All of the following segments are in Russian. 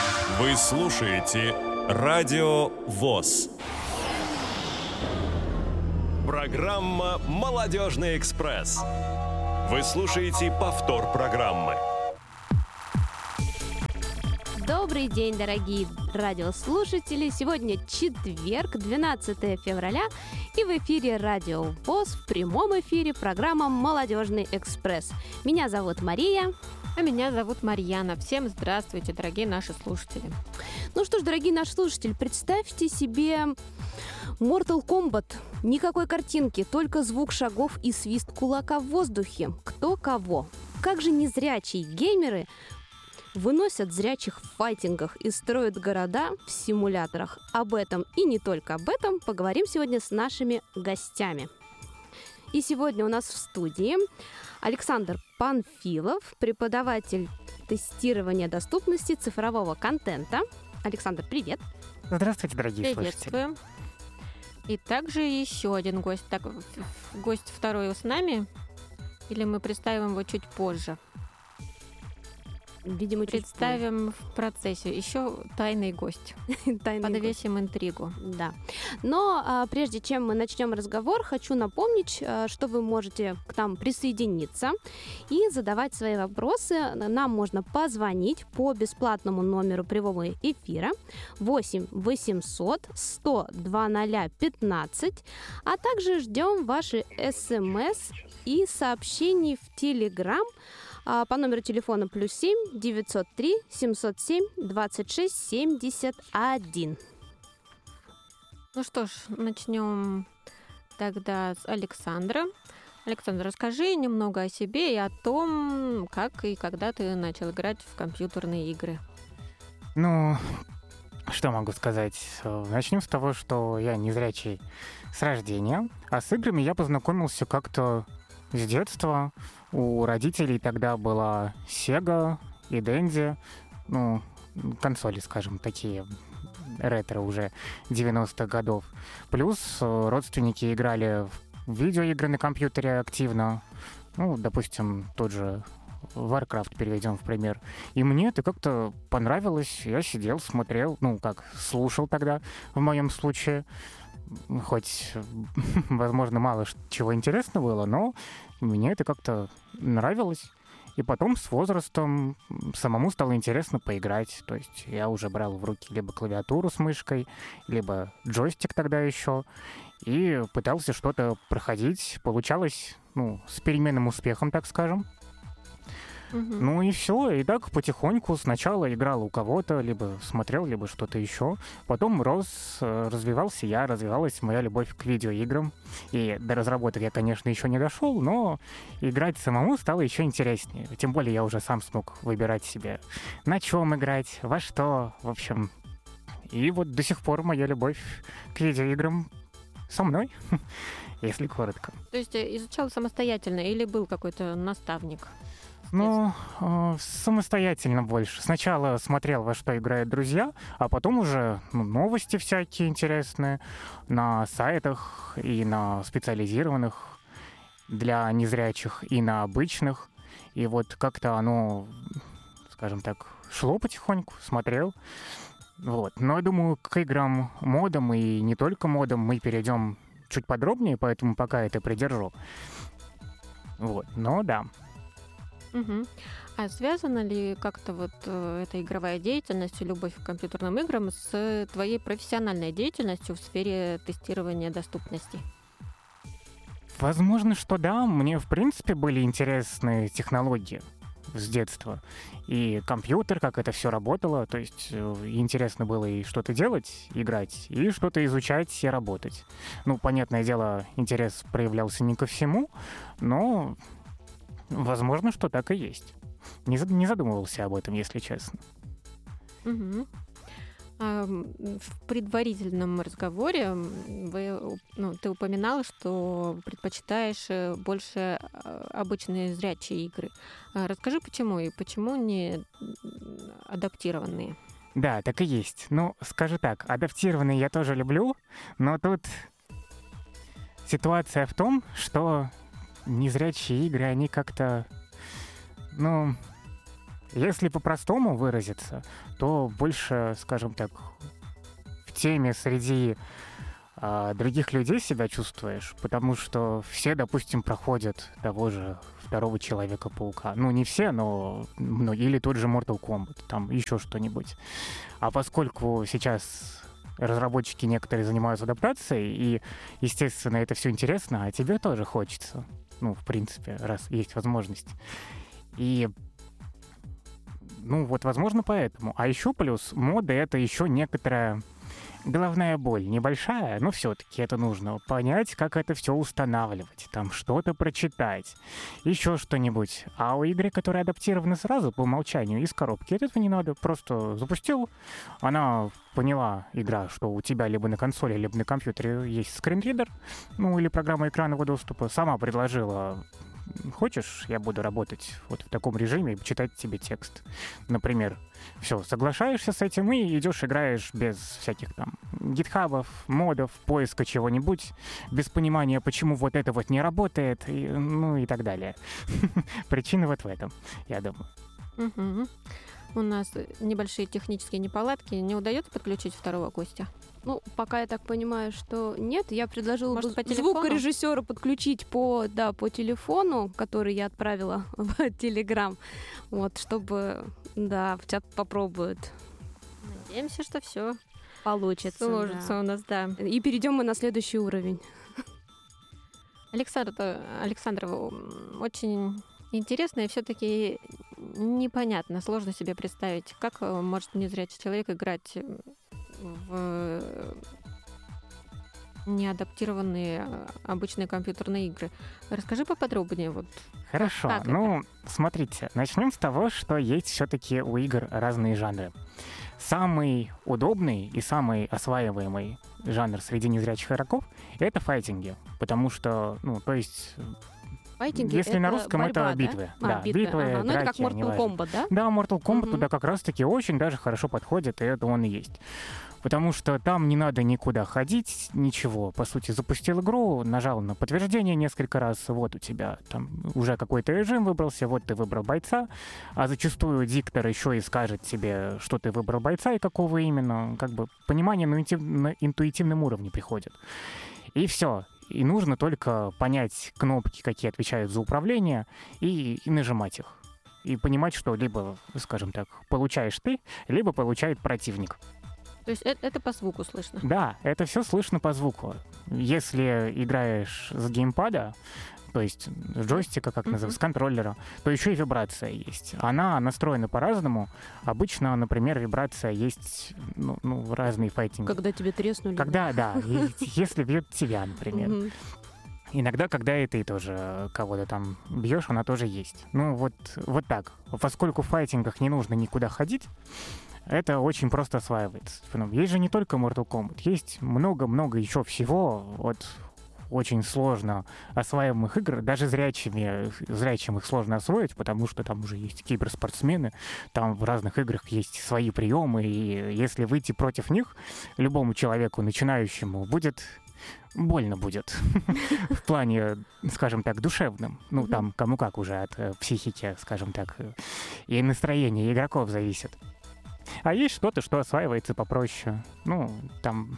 Вы слушаете Радио ВОС. Программа «Молодежный экспресс». Вы слушаете повтор программы. Добрый день, дорогие радиослушатели! Сегодня четверг, 12 февраля, и в эфире Радио ВОС, в прямом эфире программа «Молодежный экспресс». Меня зовут Мария. А меня зовут Марьяна. Всем здравствуйте, дорогие наши слушатели. Ну что ж, дорогие наши слушатели, представьте себе Mortal Kombat. Никакой картинки, только звук шагов и свист кулака в воздухе. Кто кого. Как же незрячие геймеры выносят зрячих в файтингах и строят города в симуляторах. Об этом и не только об этом поговорим сегодня с нашими гостями. И сегодня у нас в студии Александр Панфилов, преподаватель тестирования доступности цифрового контента. Александр, привет! Здравствуйте, дорогие слушатели! Приветствуем! И также еще один гость. Так, гость второй с нами? Или мы представим его чуть позже? Видимо, представим в процессе. Еще тайный гость. Подвесим интригу. Да. Но прежде чем мы начнем разговор, хочу напомнить, что вы можете к нам присоединиться и задавать свои вопросы. Нам можно позвонить по бесплатному номеру прямого эфира 8 800 100 2015, а также ждем ваши смс и сообщений в Telegram по номеру телефона +7 903 707 26 71. Ну что ж, начнем тогда с Александра. Александр, расскажи немного о себе и о том, как и когда ты начал играть в компьютерные игры. Ну, что могу сказать? Начнем с того, что я незрячий с рождения, а с играми я познакомился как-то с детства. У родителей тогда была Sega и Dendy, ну, консоли, скажем, такие ретро уже 90-х годов. Плюс родственники играли в видеоигры на компьютере активно. Ну, допустим, тот же Warcraft переведем в пример. И мне это как-то понравилось. Я сидел, смотрел, ну, как слушал тогда, в моем случае. Хоть, возможно, мало чего интересно было, но мне это как-то нравилось. И потом с возрастом самому стало интересно поиграть. То есть я уже брал в руки либо клавиатуру с мышкой, либо джойстик тогда еще, и пытался что-то проходить. Получалось, ну, с переменным успехом, так скажем. Ну и все, и так потихоньку сначала играл у кого-то, либо смотрел, либо что-то еще. Потом рос, развивался я, развивалась моя любовь к видеоиграм. И до разработок я, конечно, еще не дошел, но играть самому стало еще интереснее. Тем более я уже сам смог выбирать себе, на чем играть, во что, в общем. И вот до сих пор моя любовь к видеоиграм со мной, если коротко. То есть изучал самостоятельно или был какой-то наставник? Ну, самостоятельно больше. Сначала смотрел, во что играют друзья, а потом уже новости всякие интересные на сайтах и на специализированных для незрячих и на обычных. И вот как-то оно, скажем так, шло потихоньку, смотрел. Вот. Но я думаю, к играм модам и не только модам мы перейдем чуть подробнее, поэтому пока это придержу. Вот. Но да. Угу. А связана ли как-то вот эта игровая деятельность и любовь к компьютерным играм с твоей профессиональной деятельностью в сфере тестирования доступности? Возможно, что да. Мне, в принципе, были интересны технологии с детства. И компьютер, как это все работало. То есть интересно было и что-то делать, играть, и что-то изучать и работать. Ну, понятное дело, интерес проявлялся не ко всему, но возможно, что так и есть. Не задумывался об этом, если честно. Угу. В предварительном разговоре ты упоминала, что предпочитаешь больше обычные зрячие игры. Расскажи, почему и почему не адаптированные? Да, так и есть. Ну, скажу так, адаптированные я тоже люблю, но тут ситуация в том, что незрячие игры, они как-то, Если по-простому выразиться, то больше, скажем так, в теме среди других людей себя чувствуешь, потому что все, допустим, проходят того же второго Человека-паука. Ну, не все, но многие. Или тот же Mortal Kombat, там еще что-нибудь. А поскольку сейчас разработчики некоторые занимаются адаптацией, и, естественно, это все интересно, а тебе тоже хочется. Ну, в принципе, раз есть возможность. И ну, вот, возможно, поэтому. А еще плюс моды — это еще некоторая головная боль. Небольшая, но все-таки это нужно понять, как это все устанавливать, там что-то прочитать, еще что-нибудь. А у игры, которые адаптированы сразу по умолчанию из коробки, этого не надо. Просто запустил, она поняла, игра, что у тебя либо на консоли, либо на компьютере есть скринридер, ну или программа экранного доступа, сама предложила: хочешь, я буду работать вот в таком режиме и читать тебе текст, например. Все, соглашаешься с этим и идешь, играешь без всяких там гитхабов, модов, поиска чего-нибудь, без понимания, почему вот это вот не работает, и, ну и так далее. Причина вот в этом, я думаю. Мгм. У нас небольшие технические неполадки. Не удается подключить второго гостя? Ну, пока я так понимаю, что нет, я предложила Может, бы по телефону? звукорежиссера подключить по телефону, который я отправила в Телеграм, вот, чтобы, в чат попробуют. Надеемся, что все Получится. сложится Да. у нас, да. И перейдем мы на следующий уровень. Александр, очень интересно и все-таки непонятно, сложно себе представить, как может незрячий человек играть в неадаптированные обычные компьютерные игры. Расскажи поподробнее. Вот. Хорошо. Как Ну, смотрите, начнем с того, что есть все-таки у игр разные жанры. Самый удобный и самый осваиваемый жанр среди незрячих игроков — это файтинги. Потому что, ну, то есть, Файтинги — если на русском, борьба, это битвы. Да? Да, битвы, Ага. Ну, это как драки, Mortal неважно. Kombat, да? Да, Mortal Kombat Мгм. туда как раз-таки очень даже хорошо подходит, и это он и есть. Потому что там не надо никуда ходить, ничего. По сути, запустил игру, нажал на подтверждение несколько раз, вот у тебя там уже какой-то режим выбрался, вот ты выбрал бойца, а зачастую диктор еще и скажет тебе, что ты выбрал бойца и какого именно. Как бы понимание на интуитивном уровне приходит. И все. И нужно только понять кнопки, какие отвечают за управление, и нажимать их. И понимать, что либо, скажем так, получаешь ты, либо получает противник. То есть это по звуку слышно. Да, это все слышно по звуку. Если играешь с геймпада, то есть с джойстика, как называется, с контроллера, то еще и вибрация есть. Она настроена по-разному. Обычно, например, вибрация есть в разные файтинги. Когда тебе треснули. Когда, да, если бьет тебя, например. Мгм. Иногда, когда и ты тоже кого-то там бьешь, она тоже есть. Ну, вот так. Поскольку в файтингах не нужно никуда ходить, это очень просто осваивается. Есть же не только Mortal Kombat, есть много-много еще всего, вот очень сложно осваиваемых игр, даже зрячим их сложно освоить, потому что там уже есть киберспортсмены, там в разных играх есть свои приемы, и если выйти против них, любому человеку, начинающему, больно будет в плане, скажем так, душевном. Ну, там кому как уже от психики, скажем так, и настроения игроков зависит. А есть что-то, что осваивается попроще. Ну, там...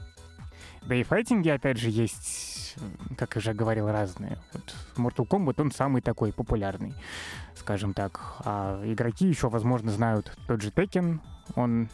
Да и файтинги, опять же, есть, как я уже говорил, разные. Вот Mortal Kombat, он самый такой популярный, скажем так. А игроки еще, возможно, знают тот же Tekken. Он...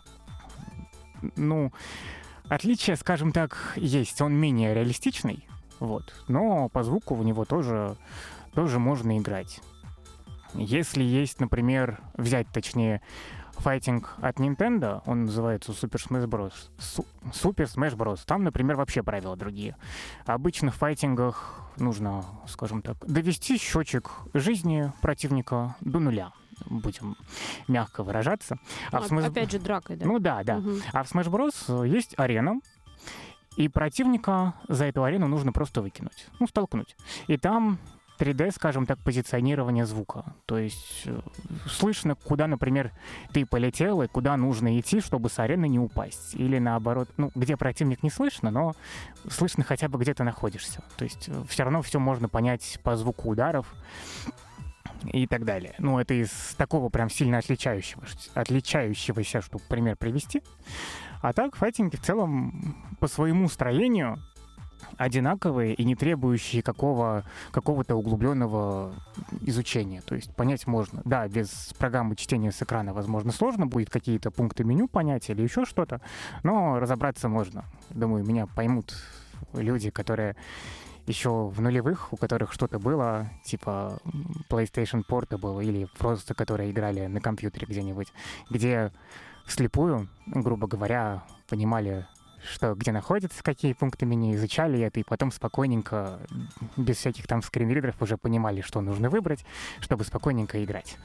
Ну, отличие, скажем так, есть. Он менее реалистичный, вот. Но по звуку в него тоже можно играть. Если есть, например, точнее, файтинг от Nintendo, он называется Super Smash Bros. Super Smash Bros. Там, например, вообще правила другие. Обычно в файтингах нужно, скажем так, довести счетчик жизни противника до нуля. Будем мягко выражаться. Опять же, дракой, да? Ну да. Мгм. А в Smash Bros. Есть арена, и противника за эту арену нужно просто выкинуть, столкнуть. И там 3D, скажем так, позиционирование звука. То есть слышно, куда, например, ты полетел и куда нужно идти, чтобы с арены не упасть. Или наоборот, где противник не слышно, но слышно хотя бы, где ты находишься. То есть все равно все можно понять по звуку ударов. и так далее. Ну, это из такого прям сильно отличающегося, чтобы пример привести. А так, файтинги в целом по своему строению одинаковые и не требующие какого-то углубленного изучения. То есть понять можно. Да, без программы чтения с экрана, возможно, сложно будет какие-то пункты меню понять или еще что-то, но разобраться можно. Думаю, меня поймут люди, которые еще в нулевых, у которых что-то было, типа PlayStation Portable или просто которые играли на компьютере где-нибудь, где вслепую, грубо говоря, понимали, что где находится, какие пункты меню, изучали это, и потом спокойненько, без всяких там скринридеров, уже понимали, что нужно выбрать, чтобы спокойненько играть.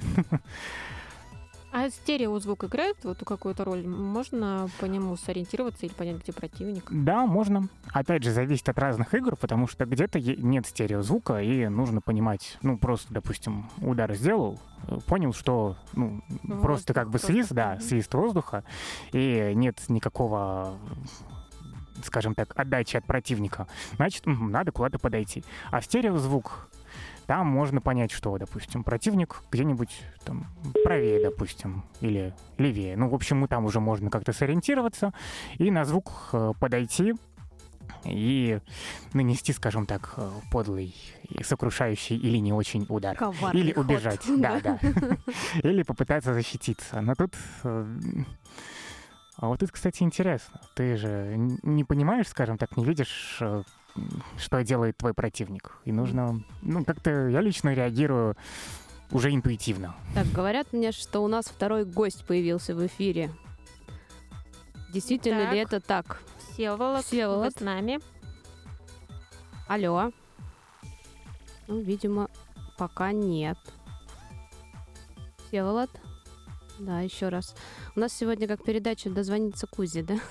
А стереозвук играет вот какую-то роль? Можно по нему сориентироваться или понять, где противник? Да, можно. Опять же, зависит от разных игр, потому что где-то нет стереозвука, и нужно понимать, ну, просто, допустим, удар сделал, понял, что, ну, Воздух, просто как бы свист, да, мгм. свист воздуха, и нет никакого, скажем так, отдачи от противника, значит, надо куда-то подойти. А в стереозвук там можно понять, что, допустим, противник где-нибудь там правее, допустим, или левее. Ну, в общем, там уже можно как-то сориентироваться и на звук подойти и нанести, скажем так, подлый, и сокрушающий или не очень удар. Коварный Или ход. убежать, да. Или попытаться защититься. Но тут... А вот тут, кстати, интересно. Ты же не понимаешь, скажем так, не видишь, что делает твой противник. И нужно... Ну, как-то я лично реагирую уже интуитивно. Так, говорят мне, что у нас второй гость появился в эфире. Действительно Так. ли это так? Всеволод, Всеволод. вы с нами. Алло. Ну, видимо, пока нет. Всеволод? Да, еще раз. У нас сегодня как передача «Дозвониться Кузе», да?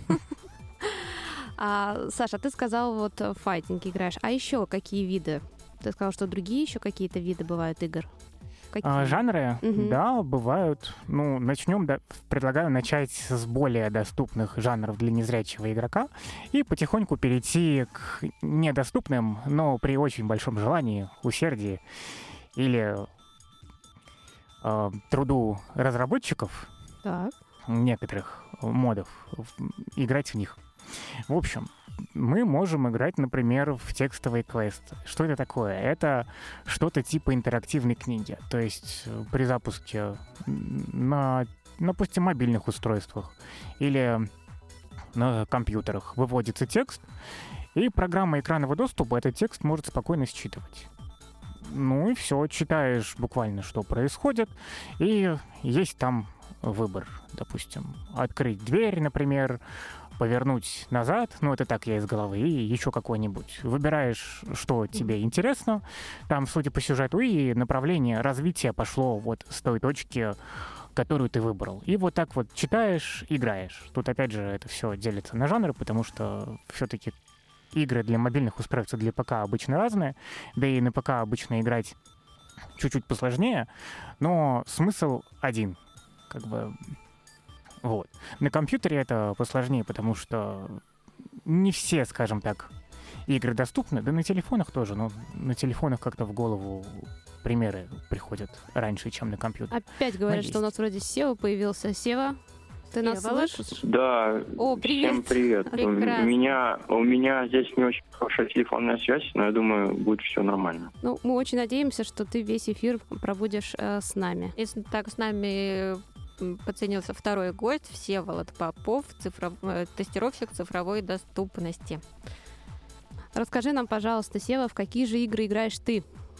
Саша, ты сказал, вот в файтинг играешь. А еще какие виды? Ты сказал, что другие еще какие-то виды бывают игр? Какие? Жанры, Мгм. да, бывают. Ну, начнем, предлагаю начать с более доступных жанров для незрячего игрока и потихоньку перейти к недоступным, но при очень большом желании, усердии или труду разработчиков Так. некоторых модов, играть в них. В общем, мы можем играть, например, в текстовый квест. Что это такое? Это что-то типа интерактивной книги. То есть при запуске на, допустим, мобильных устройствах или на компьютерах выводится текст, и программа экранного доступа этот текст может спокойно считывать. Ну и все, читаешь буквально, что происходит, и есть там выбор, допустим, открыть дверь, например, повернуть назад, ну это так я из головы, и еще какой-нибудь. Выбираешь, что тебе интересно, там, судя по сюжету, и направление развития пошло вот с той точки, которую ты выбрал. И вот так вот читаешь, играешь. Тут опять же это все делится на жанры, потому что все-таки игры для мобильных устройств и для ПК обычно разные, да и на ПК обычно играть чуть-чуть посложнее, но смысл один, как бы, вот. На компьютере это посложнее, потому что не все, скажем так, игры доступны, да на телефонах тоже, но на телефонах как-то в голову примеры приходят раньше, чем на компьютере. Опять говорят, Ну, что у нас вроде Сева появился. Сева, ты нас Всеволод. слышишь? Да, О, привет. всем привет. Прекрасно. У меня здесь не очень хорошая телефонная связь, но я думаю, будет все нормально. Ну, мы очень надеемся, что ты весь эфир пробудешь с нами. Если так с нами подценился второй гость, Всеволод Попов, тестировщик цифровой доступности. Расскажи нам, пожалуйста, Сева, в какие же игры играешь ты?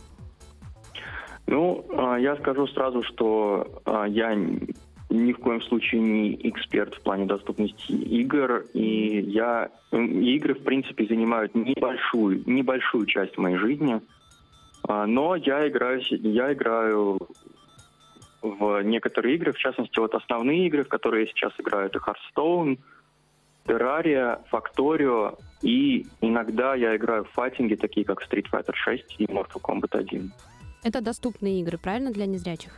Ну, я скажу сразу, что я ни в коем случае не эксперт в плане доступности игр, и игры, в принципе, занимают небольшую часть моей жизни, но я играю в некоторые игры, в частности, вот основные игры, в которые я сейчас играю, это Hearthstone, Terraria, Factorio, и иногда я играю в файтинги, такие как Street Fighter 6 и Mortal Kombat 1. Это доступные игры, правильно, для незрячих?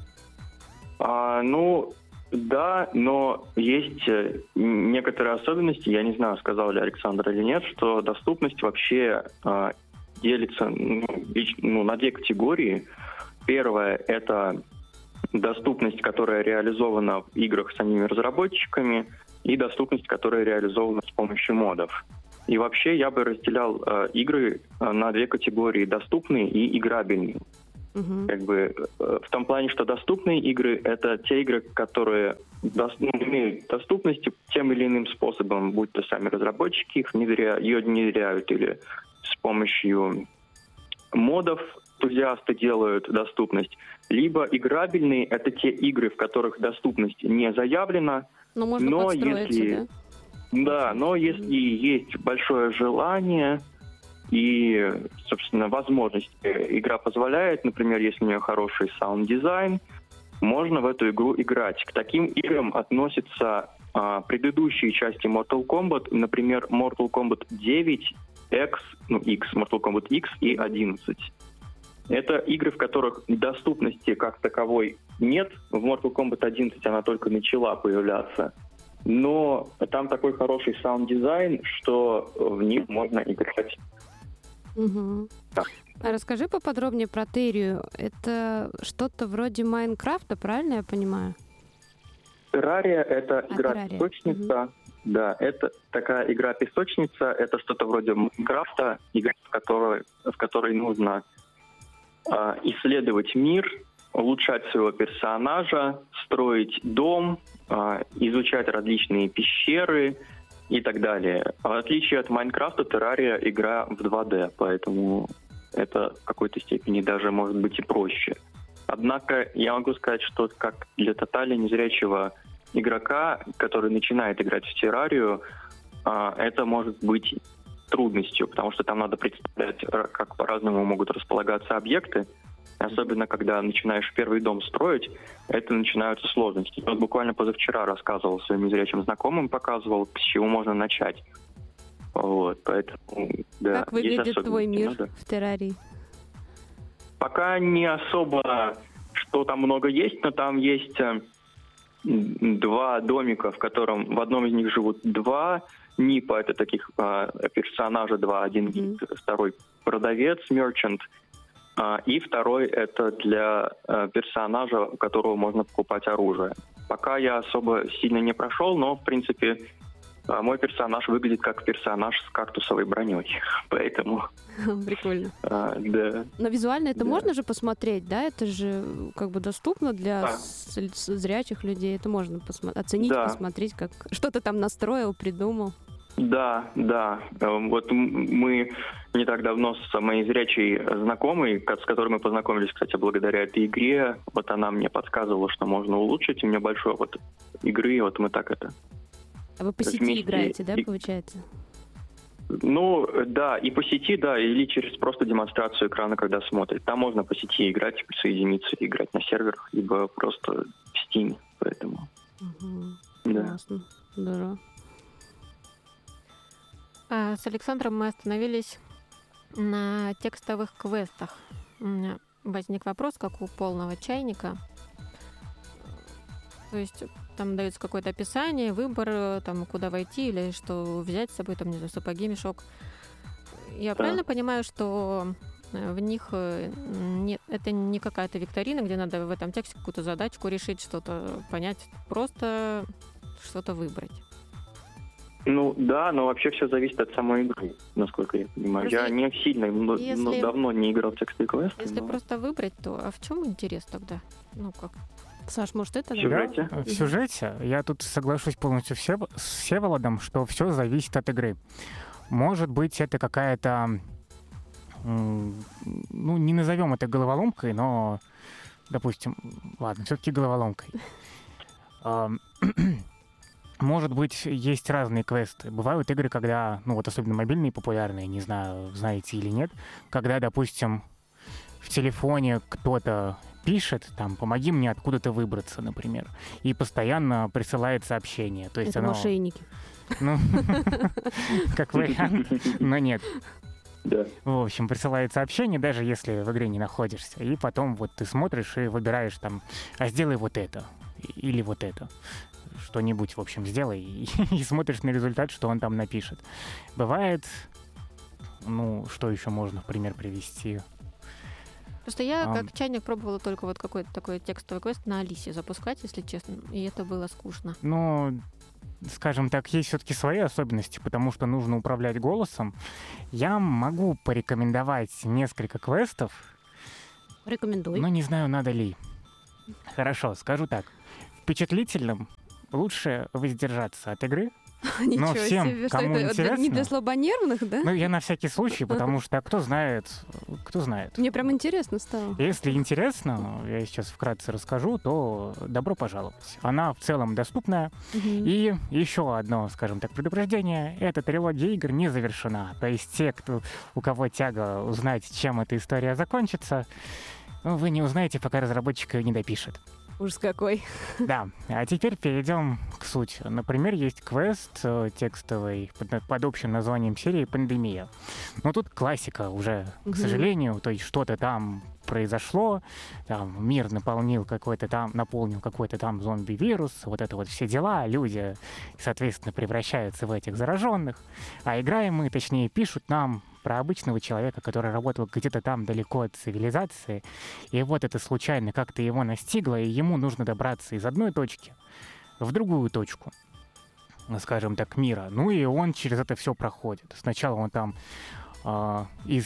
Ну, да, но есть некоторые особенности, я не знаю, сказал ли Александр или нет, что доступность вообще делится на две категории. Первое — это доступность, которая реализована в играх самими разработчиками, и доступность, которая реализована с помощью модов. И вообще я бы разделял игры на две категории: доступные и играбельные. Как бы в том плане, что доступные игры — это те игры, которые имеют доступность тем или иным способом, будь то сами разработчики ее внедряют, или с помощью модов энтузиасты делают доступность. Либо играбельные — это те игры, в которых доступность не заявлена, Но можно подстроиться, да? Но если есть большое желание и, собственно, возможность, игра позволяет, например, если у нее хороший саунд-дизайн, можно в эту игру играть. К таким играм относятся предыдущие части Mortal Kombat, например, Mortal Kombat 9, Mortal Kombat X и 11. Это игры, в которых доступности как таковой нет. В Mortal Kombat 11 она только начала появляться. Но там такой хороший саунд-дизайн, что в них можно играть. Да. А расскажи поподробнее про Террарию. Это что-то вроде Майнкрафта, правильно я понимаю? Террария — это игра-песочница. Да, это такая игра-песочница. Это что-то вроде Майнкрафта, игра, в которой нужно исследовать мир, улучшать своего персонажа, строить дом, изучать различные пещеры и так далее. В отличие от Майнкрафта, Террария — игра в 2D, поэтому это в какой-то степени даже может быть и проще. Однако я могу сказать, что как для тотально незрячего игрока, который начинает играть в Террарию, это может быть трудностью, потому что там надо представлять, как по-разному могут располагаться объекты. Особенно, когда начинаешь первый дом строить, это начинаются сложности. Вот буквально позавчера рассказывал своим незрячим знакомым, показывал, с чего можно начать. Вот, поэтому, да. Как выглядит твой мир в Террарии? Пока не особо, что там много есть, но там есть 2 домика, в одном из них живут 2 НИПа, это таких персонажа 2, один второй продавец, мерчант, и второй — это для персонажа, у которого можно покупать оружие. Пока я особо сильно не прошел, но, в принципе, мой персонаж выглядит как персонаж с кактусовой броней, поэтому... Прикольно. Да. Но визуально это можно же посмотреть, да? Это же как бы доступно для зрячих людей. Это можно оценить, посмотреть, как что ты там настроил, придумал. Да. Вот мы не так давно с моей зрячей знакомой, с которой мы познакомились, кстати, благодаря этой игре, вот она мне подсказывала, что можно улучшить. У меня большой опыт игры, и вот мы так это... А вы по сети играете, да, получается? Ну, да, и по сети, да, или через просто демонстрацию экрана, когда смотрит. Там можно по сети играть, присоединиться и играть на серверах, либо просто в Steam, поэтому... Да. Классно, здорово. С Александром мы остановились на текстовых квестах. У меня возник вопрос, как у полного чайника. То есть там дается какое-то описание, выбор, там, куда войти или что взять с собой, там, не знаю, сапоги, мешок. Я правильно понимаю, что в них нет, это не какая-то викторина, где надо в этом тексте какую-то задачку решить, что-то понять, просто что-то выбрать? Ну да, но вообще все зависит от самой игры, насколько я понимаю. Просто я не сильно, давно не играл в текстовые квесты. Если просто выбрать, то а в чем интерес тогда? Ну как? Саш, может, это... В сюжете я тут соглашусь полностью с Всеволодом, что все зависит от игры. Может быть, это какая-то... Ну, не назовем это головоломкой, но, допустим, ладно, все-таки головоломкой. Может быть, есть разные квесты. Бывают игры, когда, ну вот особенно мобильные популярные, не знаю, знаете или нет, когда, допустим, в телефоне кто-то пишет, там, помоги мне откуда-то выбраться, например, и постоянно присылает сообщение. То есть это мошенники. Ну, как вариант, но нет. Да. В общем, присылает сообщение, даже если в игре не находишься, и потом вот ты смотришь и выбираешь там, а сделай вот это, или вот это. Что-нибудь, в общем, сделай, и смотришь на результат, что он там напишет. Бывает, ну, что еще можно в пример привести? Просто я как чайник пробовала только вот какой-то такой текстовый квест на Алисе запускать, если честно, и это было скучно. Ну, скажем так, есть все-таки свои особенности, потому что нужно управлять голосом. Я могу порекомендовать несколько квестов, Рекомендуй. но не знаю, надо ли. Хорошо, скажу так. Впечатлительным лучше воздержаться от игры. Ничего всем, себе, что кому это интересно. не для слабонервных, да? Ну, я на всякий случай, потому что кто знает, кто знает. Мне прям интересно стало. Если интересно, я сейчас вкратце расскажу, то добро пожаловать. Она в целом доступная. И еще одно, скажем так, предупреждение. Эта трилогия игр не завершена. То есть те, у кого тяга узнать, чем эта история закончится, вы не узнаете, пока разработчик ее не допишет. Ужас какой. Да, а теперь перейдем к сути. Например, есть квест текстовый под общим названием серии «Пандемия». Но тут классика уже, к сожалению, то есть что-то там произошло, там мир наполнил наполнил какой-то там зомби-вирус, вот это вот все дела, люди, соответственно, превращаются в этих зараженных, а играем мы, точнее, пишут нам про обычного человека, который работал где-то там далеко от цивилизации, и вот это случайно как-то его настигло, и ему нужно добраться из одной точки в другую точку, скажем так, мира. Ну и он через это все проходит. Сначала он там из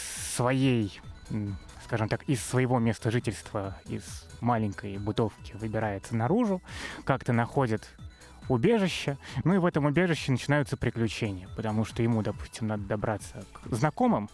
своего места жительства, из маленькой бытовки выбирается наружу, как-то находит убежище, ну и в этом убежище начинаются приключения, потому что ему, допустим, надо добраться к знакомым,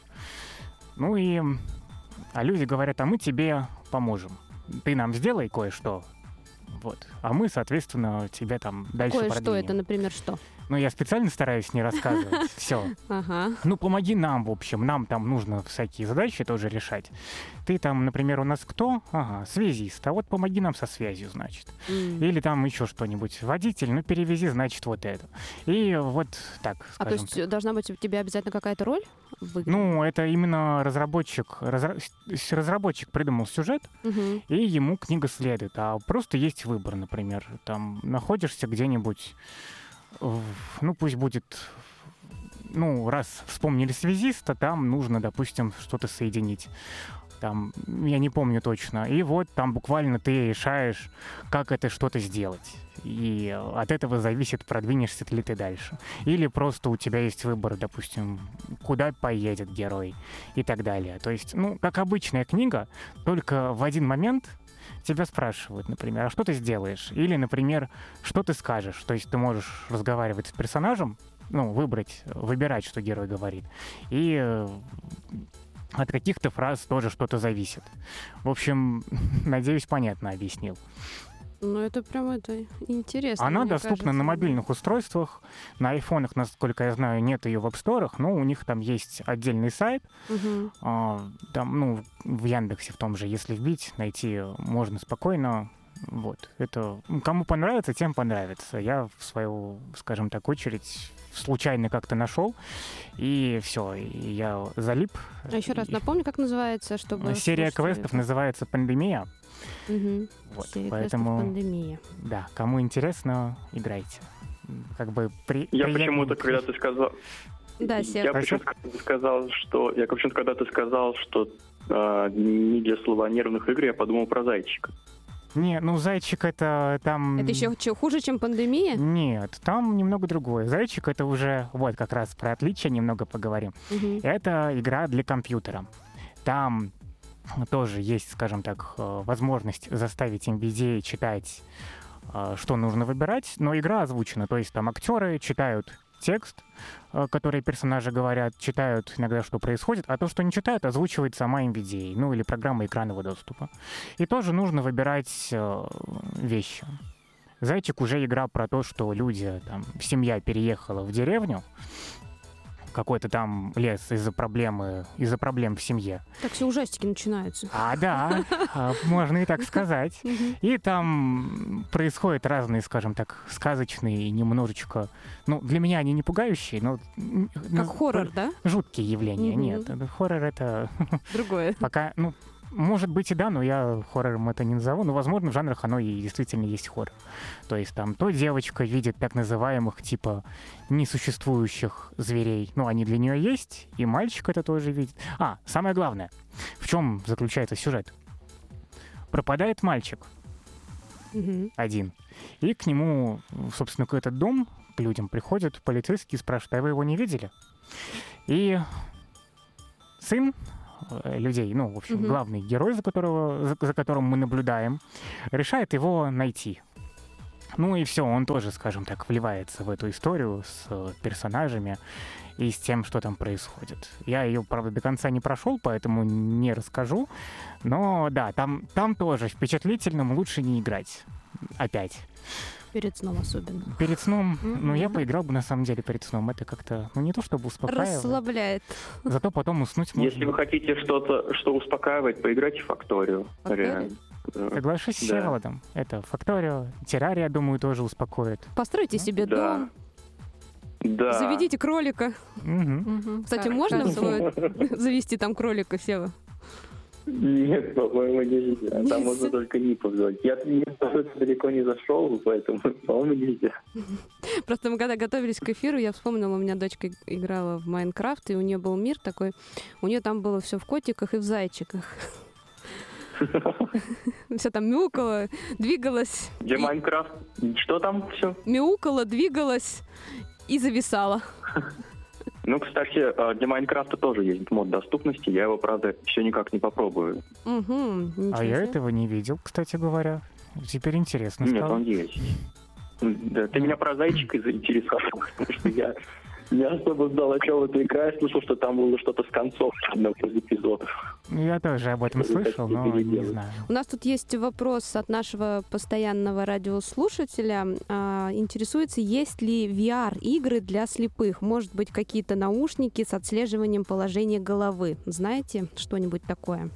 а люди говорят, а мы тебе поможем, ты нам сделай кое-что, вот, а мы, соответственно, тебе там дальше продвинем. Кое-что это, например, что? Ну, я специально стараюсь не рассказывать все. Ага. Ну, помоги нам, в общем. Нам там нужно всякие задачи тоже решать. Ты там, например, у нас кто? Ага, связист. А вот помоги нам со связью, значит. Или там еще что-нибудь. Водитель, ну, перевези, значит, вот это. И вот так, скажем. А то есть должна быть у тебя обязательно какая-то роль в игре? Ну, это именно разработчик придумал сюжет, и ему книга следует. А просто есть выбор, например. Там находишься где-нибудь... Ну, пусть будет... Ну, раз вспомнили связиста, там нужно, допустим, что-то соединить. Там, я не помню точно. И вот там буквально ты решаешь, как это что-то сделать. И от этого зависит, продвинешься ли ты дальше. Или просто у тебя есть выбор, допустим, куда поедет герой и так далее. То есть, ну, как обычная книга, только в один момент... Тебя спрашивают, например, а что ты сделаешь? Или, например, что ты скажешь? То есть ты можешь разговаривать с персонажем, ну, выбирать, что герой говорит. И от каких-то фраз тоже что-то зависит. В общем, надеюсь, понятно объяснил. Ну, это прям интересно. Она мне доступна кажется. на мобильных устройствах. На айфонах, насколько я знаю, нет ее в App Store'ах, но у них там есть отдельный сайт. Там, ну, в Яндексе в том же, если вбить, найти можно спокойно. Вот. Это кому понравится, тем понравится. Я в свою, скажем так, очередь случайно как-то нашел, и все, и я залип. А еще раз напомню, как называется, чтобы... Серия квестов называется «Пандемия». Вот, Серия поэтому, квестов «Пандемия». Да, кому интересно, играйте. Как бы Я почему-то, когда ты сказал... Да, Я почему-то, когда ты сказал, что не для слабонервных игр, я подумал про «Зайчика». Не, ну «Зайчик» это там... Это еще хуже, чем «Пандемия»? Нет, там немного другое. «Зайчик» — это уже, вот как раз про отличия немного поговорим. Это игра для компьютера. Там тоже есть, скажем так, возможность заставить NVIDIA читать, что нужно выбирать, но игра озвучена, то есть там актеры читают текст, который персонажи говорят, читают иногда, что происходит, а то, что не читают, озвучивает сама NVIDIA, ну или программа экранного доступа. И тоже нужно выбирать вещи. «Зайчик» уже игра про то, что люди, там, семья переехала в деревню, какой-то там лес из-за проблем в семье. Так все ужастики начинаются. Да, можно и так сказать. И там происходят разные, скажем так, сказочные и немножечко... Ну, для меня они не пугающие, но... Как хоррор, да? Жуткие явления. Нет, хоррор — это... Другое. Пока, ну, Может быть и да, но я хоррором это не назову. Но, возможно, в жанрах оно и действительно есть хоррор. То есть там то девочка видит так называемых типа несуществующих зверей. Ну, они для нее есть, и мальчик это тоже видит. Самое главное, в чем заключается сюжет? Пропадает мальчик один. И к нему, собственно, к этот дом, к людям приходят полицейские и спрашивают: а вы его не видели? И сын людей, ну, в общем, главный герой, за которым мы наблюдаем, решает его найти. Ну и все, он тоже, скажем так, вливается в эту историю с персонажами и с тем, что там происходит. Я ее, правда, до конца не прошел, поэтому не расскажу. Но да, там тоже впечатлительным лучше не играть. Опять. Перед сном особенно. Перед сном, я поиграл бы на самом деле перед сном. Это как-то, не то чтобы успокаивает. Расслабляет. Зато потом уснуть можно. Если вы хотите что-то, что успокаивает, поиграйте в Факторию. Факторию? Соглашусь с Всеволодом. Это Факторио, Террария, думаю, тоже успокоит. Постройте себе дом. Да. Заведите кролика. Кстати, можно завести там кролика, Сева? Нет, по-моему, нельзя. Там можно только нипов звать. Я далеко не зашел, поэтому, по-моему, нельзя. Просто мы когда готовились к эфиру, я вспомнила, у меня дочка играла в Майнкрафт, и у нее был мир такой, у нее там было все в котиках и в зайчиках. Все там мяукало, двигалось. Где Майнкрафт? Что там все? Мяукало, двигалось и зависало. Ну, кстати, для Майнкрафта тоже есть мод доступности. Я его, правда, все никак не попробую. А я этого не видел, кстати говоря. Теперь интересно стало. Нет, он есть. Да, ты меня про зайчика заинтересовал, потому что я не особо знал, о чем это игра. Я слышал, что там было что-то с концов одного из эпизодов. Я тоже об этом слышал, но не знаю. У нас тут есть вопрос от нашего постоянного радиослушателя. Интересуется, есть ли VR-игры для слепых? Может быть, какие-то наушники с отслеживанием положения головы? Знаете что-нибудь такое?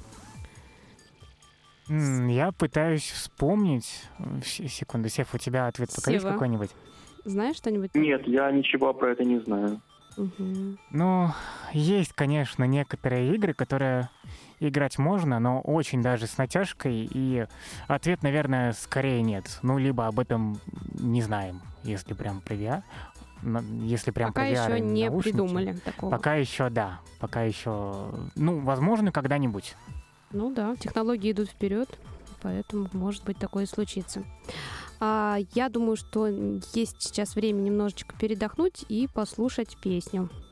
Я пытаюсь вспомнить. Секунду, Сев, у тебя ответ пока есть какой-нибудь? Знаешь что-нибудь? Нет, я ничего про это не знаю. Ну, есть, конечно, некоторые игры, которые играть можно, но очень даже с натяжкой, и ответ, наверное, скорее нет. Ну, либо об этом не знаем, если прям про VR. Если прям пока про VR еще не наушники. Придумали такого. Пока еще, да. Пока еще, возможно, когда-нибудь. Ну да, технологии идут вперед, поэтому, может быть, такое и случится. Я думаю, что есть сейчас время немножечко передохнуть и послушать песню.